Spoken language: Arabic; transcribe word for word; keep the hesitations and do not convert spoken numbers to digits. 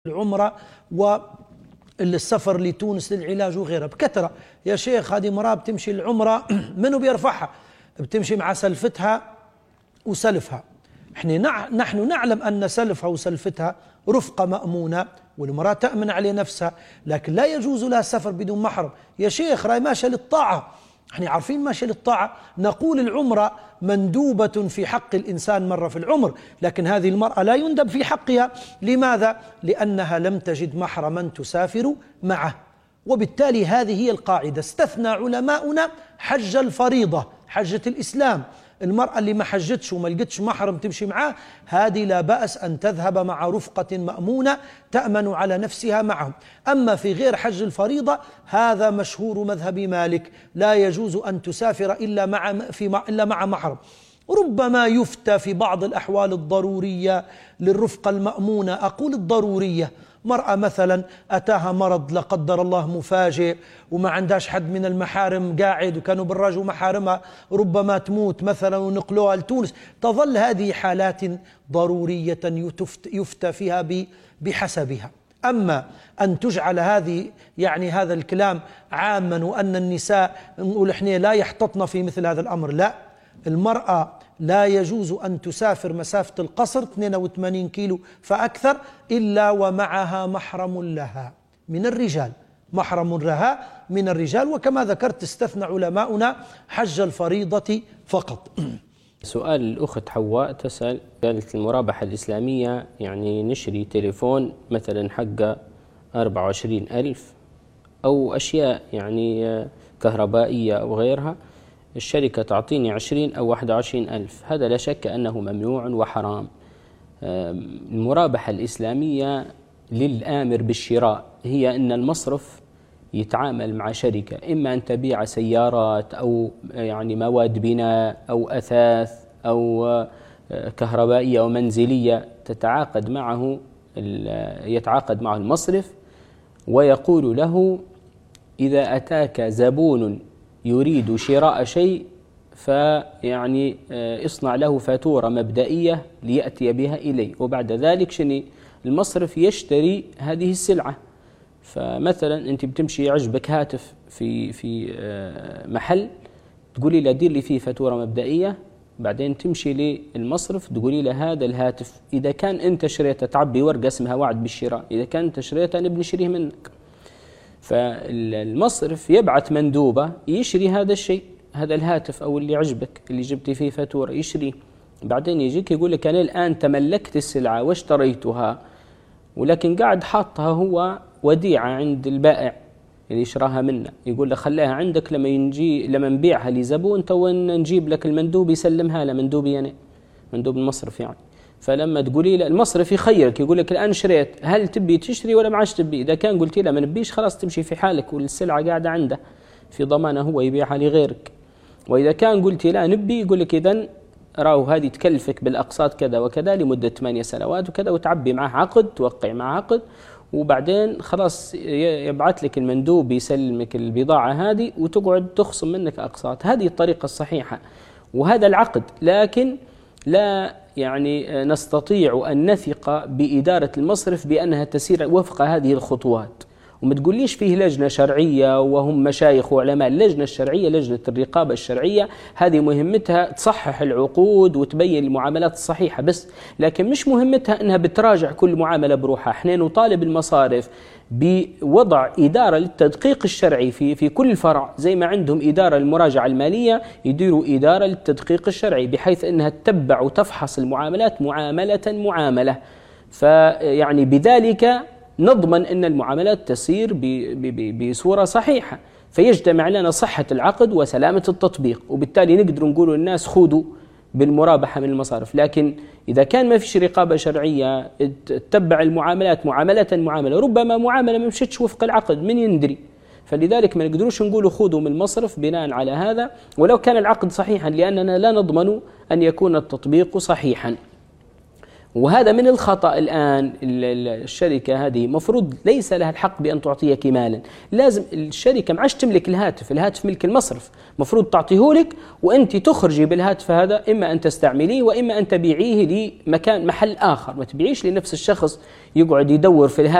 العمرة والسفر لتونس للعلاج وغيرها بكثرة. يا شيخ هذه مرأة بتمشي العمرة منو بيرفعها؟ بتمشي مع سلفتها وسلفها. احنا نحن نعلم أن سلفها وسلفتها رفقة مأمونة والمرأة تأمن على نفسها، لكن لا يجوز لها السفر بدون محرم. يا شيخ راي ماشية للطاعة، احنا عارفين ماشية للطاعة. نقول العمرة مندوبة في حق الإنسان مرة في العمر، لكن هذه المرأة لا يندب في حقها. لماذا؟ لأنها لم تجد محرما تسافر معه، وبالتالي هذه هي القاعدة. استثنى علماؤنا حج الفريضة، حجة الإسلام. المرأة اللي ما حجتش وما لقتش محرم تمشي معاه، هذه لا بأس أن تذهب مع رفقة مأمونة تأمن على نفسها معهم. أما في غير حج الفريضة هذا مشهور مذهب مالك، لا يجوز أن تسافر إلا مع في إلا مع محرم. ربما يفتى في بعض الأحوال الضرورية للرفقة المأمونة. أقول الضرورية، مرأة مثلا أتاها مرض لا قدر الله مفاجئ وما عندهاش حد من المحارم قاعد، وكانوا بالراجوا محارمها ربما تموت مثلا ونقلوها لتونس، تظل هذه حالات ضرورية يفتى فيها بحسبها. أما أن تجعل هذه يعني هذا الكلام عاما وأن النساء نقول احنا لا يحتطن في مثل هذا الأمر، لا. المرأة لا يجوز أن تسافر مسافة القصر اثنين وثمانين كيلو فأكثر إلا ومعها محرم لها من الرجال، محرم لها من الرجال. وكما ذكرت استثنى علماؤنا حج الفريضة فقط. سؤال الأخت حواء تسأل، قالت المرابحة الإسلامية يعني نشري تليفون مثلا حقه أربعة وعشرين ألف أو أشياء يعني كهربائية أو غيرها، الشركة تعطيني عشرين أو واحد وعشرين ألف، هذا لا شك أنه ممنوع وحرام. المرابحة الإسلامية للآمر بالشراء هي أن المصرف يتعامل مع شركة، إما أن تبيع سيارات أو يعني مواد بناء أو أثاث أو كهربائية أو منزلية، تتعاقد معه يتعاقد معه المصرف ويقول له إذا أتاك زبون يريد شراء شيء فيعني اصنع له فاتورة مبدئية ليأتي بها إلي، وبعد ذلك شني المصرف يشتري هذه السلعة. فمثلا أنت بتمشي عجبك هاتف في في محل، تقولي له دير لي فيه فاتورة مبدئية، بعدين تمشي للمصرف تقولي له هذا الهاتف إذا كان أنت شريته، تعبي ورقة اسمها وعد بالشراء، إذا كان أنت شريته نبي نشتريه منك. فالمصرف يبعث مندوبة يشري هذا الشيء، هذا الهاتف أو اللي عجبك اللي جبتي فيه فاتورة يشري، بعدين يجيك يقول لك أنا الآن تملكت السلعة واشتريتها، ولكن قاعد حاطها هو وديعة عند البائع اللي يشراها منه، يقول له خليها عندك لما ينجي لما نبيعها لزبون تو نجيب لك المندوب يسلمها له، مندوبي يعني مندوب المصرف يعني. فلما تقولي له المصرف يخيرك يقول لك الآن شريت، هل تبي تشتري ولا ما عادش تبي؟ إذا كان قلت له ما نبيش خلاص تمشي في حالك والسلعة قاعدة عنده في ضمانه هو يبيعها لغيرك. وإذا كان قلت لا نبي يقول لك إذن راو هذه تكلفك بالأقساط كذا وكذا لمدة ثمانية سنوات وكذا، وتعبي معه عقد، توقع معه عقد، وبعدين خلاص يبعث لك المندوب يسلمك البضاعة هذه وتقعد تخصم منك أقساط. هذه الطريقة الصحيحة وهذا العقد، لكن لا يعني نستطيع أن نثق بإدارة المصرف بأنها تسير وفق هذه الخطوات. وما تقوليش فيه لجنة شرعية وهم مشايخ وعلماء، اللجنة الشرعية لجنة الرقابة الشرعية هذه مهمتها تصحح العقود وتبين المعاملات الصحيحة بس، لكن مش مهمتها أنها بتراجع كل معاملة بروحها. احنا نطالب المصارف بوضع إدارة للتدقيق الشرعي في في كل فرع، زي ما عندهم إدارة المراجعة المالية يديروا إدارة للتدقيق الشرعي، بحيث أنها تتبع وتفحص المعاملات معاملة معاملة. فيعني بذلك نضمن أن المعاملات تسير بصورة صحيحة، فيجتمع لنا صحة العقد وسلامة التطبيق، وبالتالي نقدر نقول للناس خذوا بالمرابحة من المصارف. لكن إذا كان ما فيش رقابة شرعية تتبع المعاملات معاملة معاملة، ربما معاملة ما مشتش وفق العقد من يندري، فلذلك ما نقدروش نقولوا خذوا من المصرف بناء على هذا ولو كان العقد صحيحا، لأننا لا نضمن أن يكون التطبيق صحيحا. وهذا من الخطأ الآن. الشركة هذه مفروض ليس لها الحق بأن تعطيك مالا، لازم الشركة معاش تملك الهاتف، الهاتف ملك المصرف، مفروض تعطيه لك وأنت تخرجي بالهاتف هذا، إما أن تستعمليه وإما أن تبيعيه لمكان محل آخر، ما تبيعيش لنفس الشخص يقعد يدور في الهاتف